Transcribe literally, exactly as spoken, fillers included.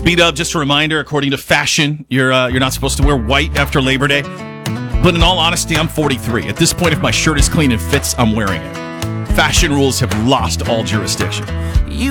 B-Dub, just a reminder, according to fashion, you're uh, you're not supposed to wear white after Labor Day. But in all honesty, I'm forty-three. At this point, if my shirt is clean and fits, I'm wearing it. Fashion rules have lost all jurisdiction.